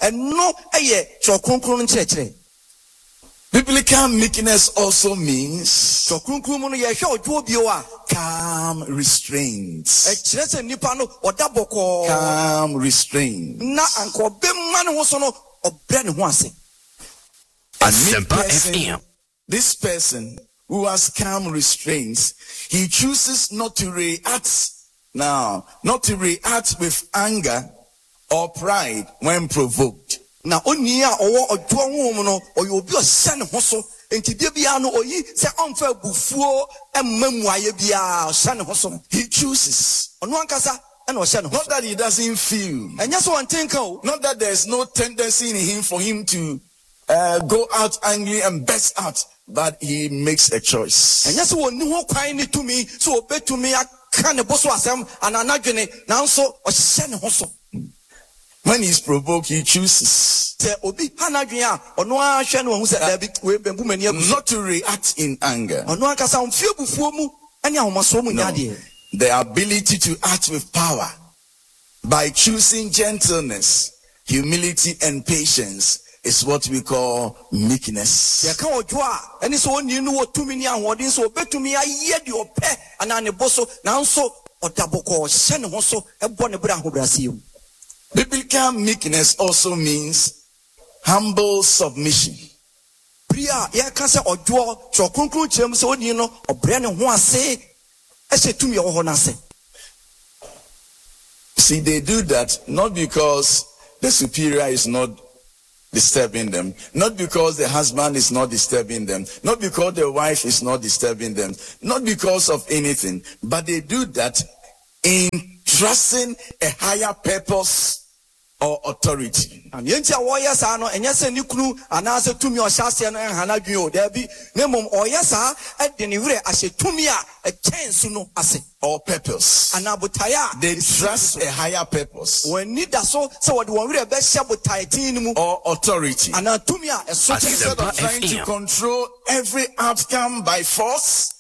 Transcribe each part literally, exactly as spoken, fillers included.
and no eye chokronkron nkyerɛkyerɛ. Biblical meekness also means chokronkron mu no yɛ hwɛ odwo bio a calm restraint. ɛkyerɛ sɛ nipa no ɔda bɔkɔɔ Calm restraint. na anka ɔbɛma ne ho so no ɔbrɛ ne ho ase. A meek person, this person who has calm restraints, he chooses not to react now, not to react with anger or pride when provoked. Na oni a ɔwɔ ɔdwo honhom no ɔyɛ obi ɔhyɛ ne ho so enti de bia no oyi sɛ ɔmfa bufuo ɛmma muayɛ bia ɔhyɛ ne ho so. He chooses. ɔno ankasa ɛna ɔhyɛ ne ho Not that he doesn't feel. ɛnyɛ sɛ ɔntenka o. Not that there's no tendency in him for him to uh, go out angry and burst out, but he makes a choice. ɛnyɛ sɛ wɔnni ho kwan ne tumi sɛ ɔbɛtumi aka ne bo so asɛm ananadwene nanso ɔhyɛ ne ho so. When he's provoked, he chooses sɛ obi ha n'adwene a ɔno ara hwɛ no ɔhu sɛ daabi wei bɛmbu m'ani agu so. not to react in anger. ɔno ankasa ɔmfie bufuo mu ɛne ahomasoɔ mu No. nya adeɛ. The ability to act with power by choosing gentleness, humility, and patience is what we call meekness. yɛka ɔdwo a ɛne sɛ ɔnni no wɔ tumi ne ahoɔden sɛ ɔbɛtumi ayɛ deɛ ɔpɛ anaa ne bo so nanso ɔda bɔkɔɔ ɔhyɛ ne ho so ɛbɔ ne berɛ ahobrɛaseɛ mu. Biblical meekness also means humble submission. bere a yɛka sɛ ɔdwoɔ kyerɛ kronkron kyerɛ mu sɛ ɔnni no ɔbrɛ ne ho ase ɛhyɛ tumi a ɛwɔ hɔ no ase. See, they do that not because the superior is not disturbing them, not because the husband is not disturbing them, not because the wife is not disturbing them, not because of anything, but they do that in trusting a higher purpose or authority. And yɛnti a wɔyɛ saa no ɛnyɛ sɛ ne kunu anaasɛ tumi a ɔhyɛ aseɛ no ɛnha n'adwene o daabi na mmom ɔyɛ saa ɛde ne werɛ ahyɛ tumi a ɛkyɛn so no ase Or purpose. anaa botaeɛ a They trust a higher purpose wɔani da so sɛ wɔde wɔn werɛ bɛhyɛ botae tin no mu or authority. anaa tumi a ɛso kyɛn Instead of trying to control every outcome by force,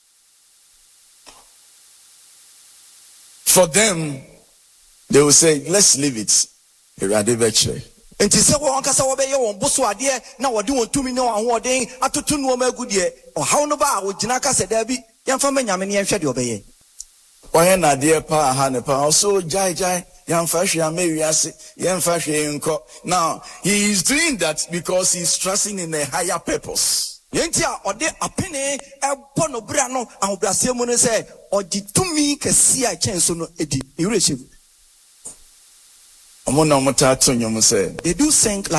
for them, they will say, let's leave it. Awurade bɛkyerɛ. nti sɛ wɔn ankasa wɔbɛyɛ wɔn bo so adeɛ na wɔde wɔn tumi ne wɔn ahoɔden atoto nneɛma agu deɛ ɔhaw no ba a wɔgyina ka sɛ daabi yɛmfa mma nyame ne yɛnhwɛ deɛ ɔbɛyɛ. Ɔyɛ nadeɛ pa aha ne pa ɔso gyae gyae yɛmfa hwee ama wiase yɛmfa hwee nkɔ. Now he is doing that because he is trusting in a higher purpose. yɛnti a ɔde apene ɛbɔ no bere no ahobrɛaseɛ mu no sɛ ɔde tumi kɛseɛ a ɛkyɛn so no edi ne werɛ hyɛ mu. Ɔmo na ɔmo taa to nnwom sɛ they do sing like